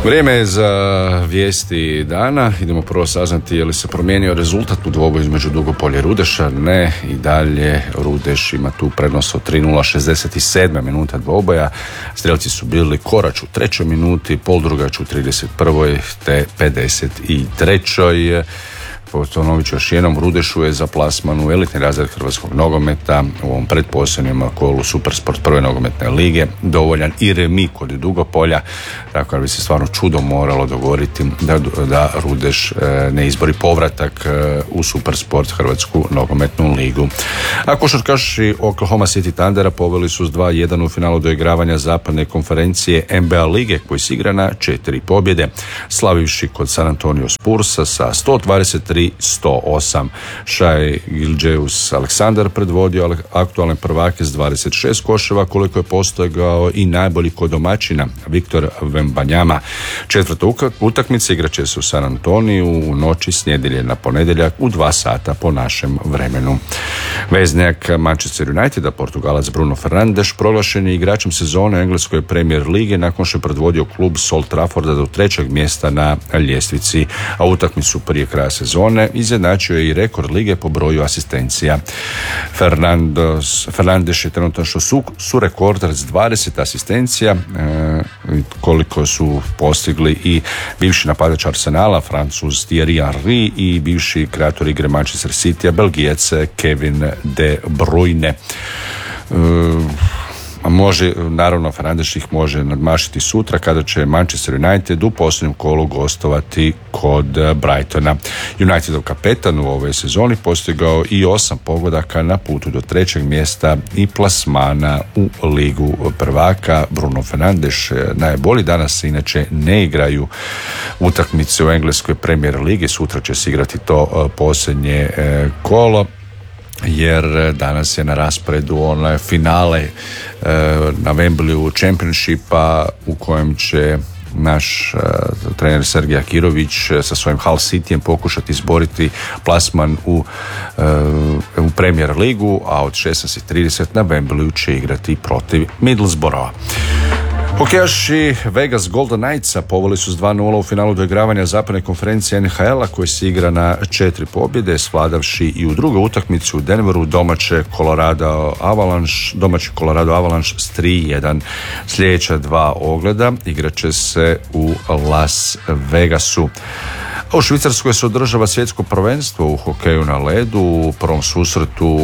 Vrijeme je za vijesti dana. Idemo prvo saznati je li se promijenio rezultat u dvoboju između Dugopolja i Rudeša. Ne, i dalje Rudeš ima tu prednost od 3:0, 67. minuta dvoboja. Strelci su bili Korać u 3. minuti, Poldrugač u 31. te 53. Ponovit ću još jednom, Rudešu je za plasman u elitni razred hrvatskog nogometa u ovom pretposljednjem kolu Supersport prve nogometne lige dovoljan i remi kod Dugopolja, tako da bi se stvarno čudo moralo dogovoriti da Rudeš ne izbori povratak u Supersport hrvatsku nogometnu ligu. A košarkaši Oklahoma City Thundera poveli su s 2:1 u finalu doigravanja zapadne konferencije NBA lige koji se igra na 4 pobjede, slavivši kod San Antonio Spursa sa 123-108. Shai Gilgeous-Alexander predvodio aktualne prvake s 26 koševa, koliko je postojao i najbolji kod domaćina Viktor Wembanyama. Četvrta utakmica igrat će se u San Antoniju u noći s nedjelje na ponedjeljak u 2 sata po našem vremenu. Veznjak Manchester Uniteda, Portugalac Bruno Fernandes, proglašen je igračem sezone Engleskoj Premier lige nakon što je predvodio klub s Old Trafforda do 3. mjesta na ljestvici, a utakmicu prije kraja sezone izjednačio je i rekord lige po broju asistencija. Fernandes je trenutno su rekorder s 20 asistencija, koliko su postigli i bivši napadač Arsenala, Francuz Thierry Henry, i bivši kreator igre Manchester City, Belgijac Kevin De Bruyne. Može, naravno, Fernandes ih može nadmašiti sutra kada će Manchester United u posljednjem kolu gostovati kod Brightona. Unitedov kapetan u ovoj sezoni postigao i 8 pogodaka na putu do 3. mjesta i plasmana u ligu prvaka. Bruno Fernandes najbolji, danas inače ne igraju utakmice u Engleskoj Premier ligi, sutra će se igrati to posljednje kolo, jer danas je na rasporedu onaj finale na Wembleyu Championshipa u kojem će naš trener Sergej Akirović sa svojim Hull Cityjem pokušati izboriti plasman u Premier ligu, a od 16:30 na Wembleyu će igrati protiv Middlesbrougha. Hokejaši Vegas Golden Knightsa poveli su s 2:0 u finalu doigravanja zapadne konferencije NHL-a koji se igra na 4 pobjede, svladavši i u drugoj utakmici u Denveru domaći Colorado Avalanche s 3:1. Sljedeća 2 ogleda igrat će se u Las Vegasu. U Švicarskoj se održava svjetsko prvenstvo u hokeju na ledu u prvom susretu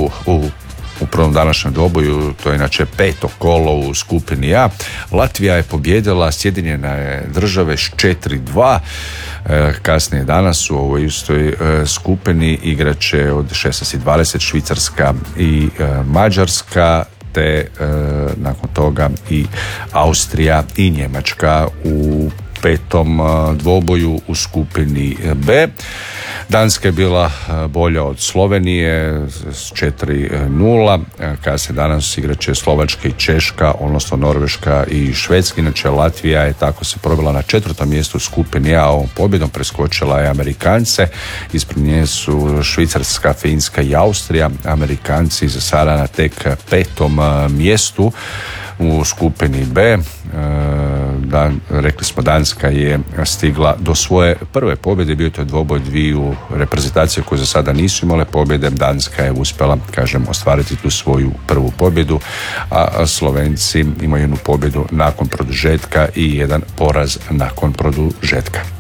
u prvom današnjem dvoboju, to je inače 5. kolo u skupini A. Latvija je pobijedila Sjedinjene Države s 4:2. Kasnije danas u ovoj istoj skupini igraće od 16:20 Švicarska i Mađarska, te nakon toga i Austrija i Njemačka u 5. dvoboju u skupini B. Danska je bila bolja od Slovenije s 4:0. Kasnije danas igraće Slovačka i Češka, odnosno Norveška i Švedska. Inače Latvija je tako se probila na 4. mjestu u skupini A. Ovom pobjedom preskočila je Amerikance. Ispred nje su Švicarska, Finska i Austrija. Amerikanci za sada na tek 5. mjestu u skupini B. Rekli smo, Danska je stigla do svoje prve pobjede, bio to dvoboj dviju reprezentacije koje za sada nisu imale pobjede. Danska je uspjela, ostvariti tu svoju prvu pobjedu, a Slovenci imaju jednu pobjedu nakon produžetka i jedan poraz nakon produžetka.